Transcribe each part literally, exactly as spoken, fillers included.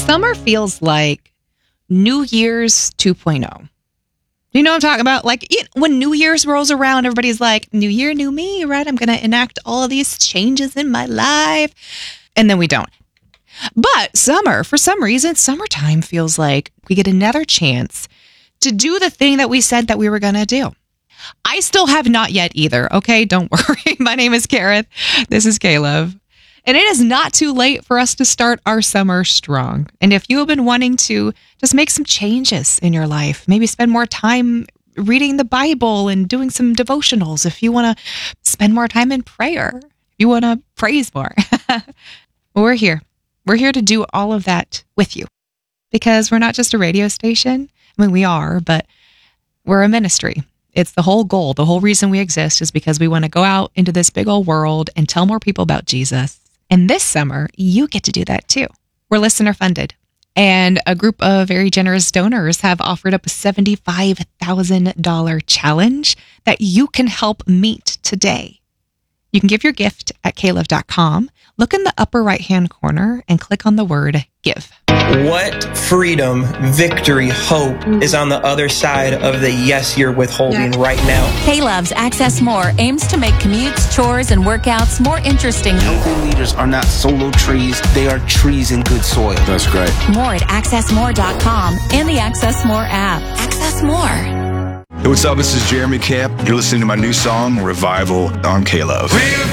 Summer feels like New Year's two point oh. You know what I'm talking about? Like when New Year's rolls around, everybody's like, new year, new me, right? I'm going to enact all of these changes in my life. And then we don't. But summer, for some reason, summertime feels like we get another chance to do the thing that we said that we were going to do. I still have not yet either. Okay, don't worry. My name is Kareth. This is Caleb. And it is not too late for us to start our summer strong. And if you have been wanting to just make some changes in your life, maybe spend more time reading the Bible and doing some devotionals, if you want to spend more time in prayer, if you want to praise more, we're here. We're here to do all of that with you because we're not just a radio station. I mean, we are, but we're a ministry. It's the whole goal. The whole reason we exist is because we want to go out into this big old world and tell more people about Jesus. And this summer, you get to do that too. We're listener funded. And a group of very generous donors have offered up a seventy-five thousand dollars challenge that you can help meet today. You can give your gift at caleb dot com. Look in the upper right-hand corner and click on the word give. What freedom, victory, hope is on the other side of the yes you're withholding yeah. right now? K-Love's Access More aims to make commutes, chores, and workouts more interesting. Healthy leaders are not solo trees. They are trees in good soil. That's great. More at access more dot com and the Access More app. Access More. Hey, what's up? This is Jeremy Camp. You're listening to my new song, Revival, on K-Love.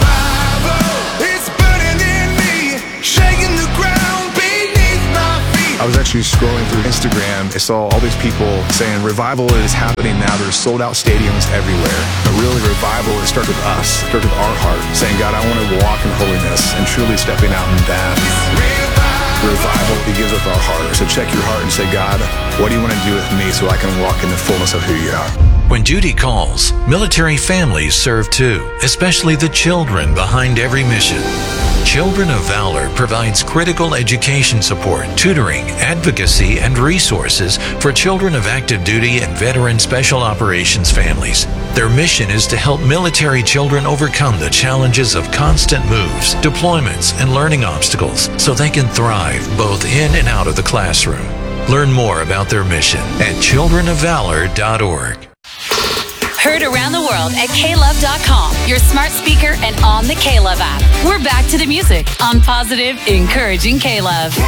I was actually scrolling through Instagram. I saw all these people saying revival is happening now. There's sold out stadiums everywhere. But really, revival, it starts with us. It starts with our heart, saying, God, I want to walk in holiness and truly stepping out in that. Revival begins with our heart. So check your heart and say, God, what do you want to do with me so I can walk in the fullness of who you are? When duty calls, military families serve too, especially the children behind every mission. Children of Valor provides critical education support, tutoring, advocacy, and resources for children of active duty and veteran special operations families. Their mission is to help military children overcome the challenges of constant moves, deployments, and learning obstacles so they can thrive both in and out of the classroom. Learn more about their mission at children of valor dot org. Heard around the world at caleb dot com, your smart speaker and on the K-Love app. We're back to the music on Positive, Encouraging K-Love.